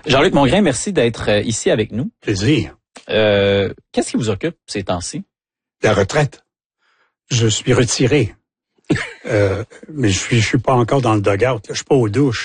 Jean-Luc Mongrain, merci d'être ici avec nous. Plaisir. Qu'est-ce qui vous occupe ces temps-ci? La retraite. Je suis retiré. Mais je suis pas encore dans le dugout. Je suis pas aux douches.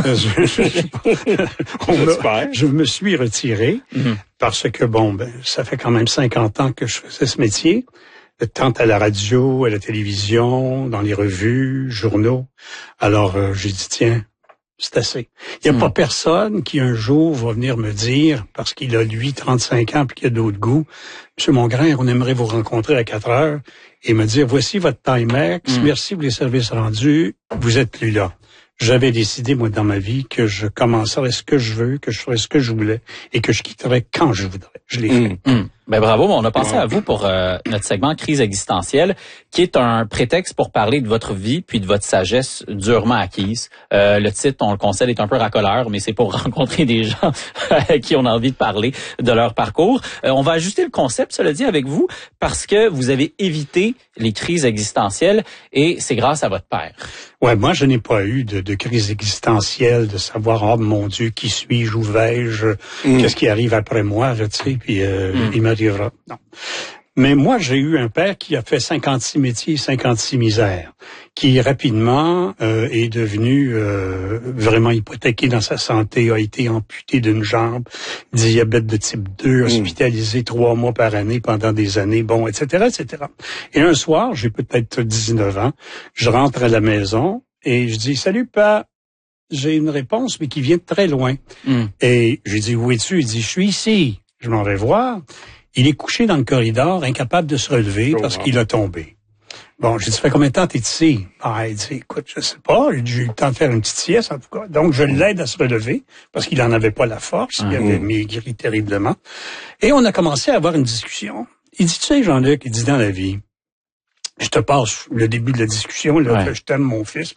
Je me suis retiré parce que ça fait quand même 50 ans que je faisais ce métier. Tant à la radio, à la télévision, dans les revues, journaux. Alors j'ai dit tiens, c'est assez. Il n'y a pas personne qui un jour va venir me dire, parce qu'il a lui 35 ans puis qu'il a d'autres goûts, Monsieur Mongrain, on aimerait vous rencontrer à 4 heures et me dire voici votre Timex, merci pour les services rendus, vous êtes plus là. J'avais décidé, moi, dans ma vie, que je commencerais ce que je veux, que je ferais ce que je voulais et que je quitterais quand je voudrais. Je l'ai fait. Ben bravo, on a pensé à vous pour notre segment Crise existentielle, qui est un prétexte pour parler de votre vie puis de votre sagesse durement acquise. Le titre, on le concède, est un peu racoleur, mais c'est pour rencontrer des gens à qui on a envie de parler de leur parcours. On va ajuster le concept, cela dit, avec vous, parce que vous avez évité les crises existentielles et c'est grâce à votre père. Ouais, moi, je n'ai pas eu de crise existentielle, de savoir, oh mon Dieu, qui suis-je, où vais-je, qu'est-ce qui arrive après moi, tu sais, puis il m'arrivera. Non. Mais moi, j'ai eu un père qui a fait 56 métiers, 56 misères, qui rapidement est devenu vraiment hypothéqué dans sa santé, a été amputé d'une jambe, diabète de type 2, hospitalisé 3 mois par année pendant des années, etc., etc. Et un soir, j'ai peut-être 19 ans, je rentre à la maison et je dis « Salut, papa, j'ai une réponse, mais qui vient de très loin. Et je lui dis « Où es-tu? » Il dit « Je suis ici. » Je m'en vais voir. Il est couché dans le corridor, incapable de se relever parce qu'il a tombé. Bon, j'ai dit, ça fait combien de temps t'es ici? Il dit, écoute, je sais pas, j'ai eu le temps de faire une petite sieste, en tout cas. Donc, je l'aide à se relever parce qu'il en avait pas la force, il avait maigri terriblement. Et on a commencé à avoir une discussion. Il dit, tu sais, Jean-Luc, il dit, dans la vie, je te passe le début de la discussion, là, que je t'aime, mon fils.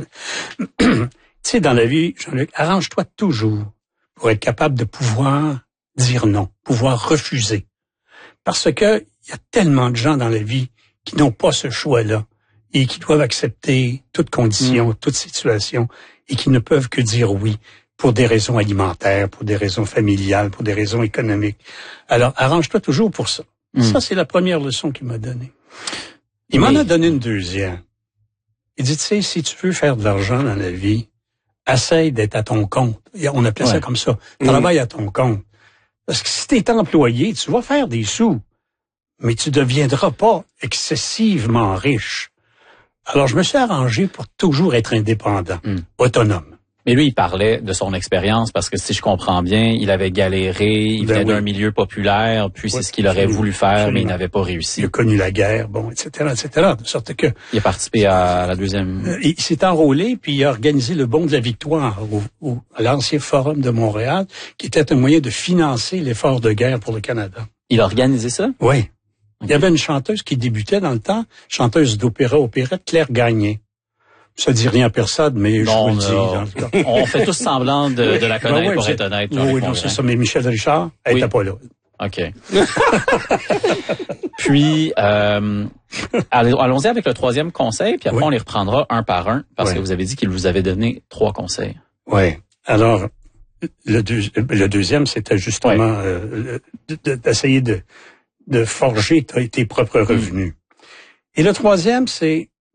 Tu sais, dans la vie, Jean-Luc, arrange-toi toujours pour être capable de pouvoir dire non, pouvoir refuser. Parce que il y a tellement de gens dans la vie qui n'ont pas ce choix-là et qui doivent accepter toute condition, toute situation et qui ne peuvent que dire oui pour des raisons alimentaires, pour des raisons familiales, pour des raisons économiques. Alors, arrange-toi toujours pour ça. Ça, c'est la première leçon qu'il m'a donnée. Il m'en a donné une deuxième. Il dit, tu sais, si tu veux faire de l'argent dans la vie, essaye d'être à ton compte. On appelait ça comme ça. Travaille à ton compte. Parce que si tu es employé, tu vas faire des sous, mais tu deviendras pas excessivement riche. Alors, je me suis arrangé pour toujours être indépendant, autonome. Mais lui, il parlait de son expérience parce que si je comprends bien, il avait galéré, il venait d'un milieu populaire, puis c'est ce qu'il aurait voulu faire, mais il n'avait pas réussi. Il a connu la guerre, etc., etc. De sorte que... Il a participé à la deuxième... Il s'est enrôlé, puis il a organisé le Bond de la Victoire à l'ancien Forum de Montréal, qui était un moyen de financer l'effort de guerre pour le Canada. Il a organisé ça? Oui. Okay. Il y avait une chanteuse qui débutait dans le temps, chanteuse opérette, Claire Gagné. Ça dit rien à personne, mais je vous le dis. Dans le cas. On fait tous semblant de la connaître, pour être honnête. Oui, non, c'est ça. Mais Michel Richard, elle n'était pas là. OK. Puis, allons-y avec le troisième conseil, puis après, on les reprendra un par un, parce que vous avez dit qu'il vous avait donné 3 conseils. Oui. Alors, le deuxième, c'était justement d'essayer de forger tes propres revenus. Et le troisième, c'est